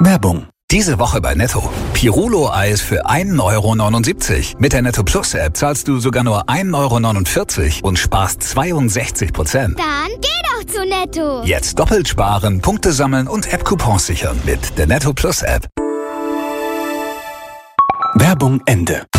Werbung. Diese Woche bei Netto. Pirulo-Eis für 1,79 €. Mit der Netto Plus App zahlst du sogar nur 1,49 € und sparst 62%. Dann geh doch zu Netto. Jetzt doppelt sparen, Punkte sammeln und App-Coupons sichern mit der Netto Plus App. Werbung Ende.